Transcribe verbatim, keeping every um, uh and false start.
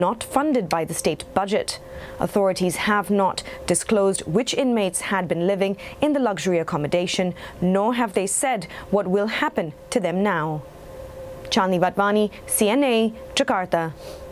not funded by the state budget. Authorities have not disclosed which inmates had been living in the luxury accommodation, nor have they said what will happen to them now. Chandni Vatwani, C N A, Jakarta.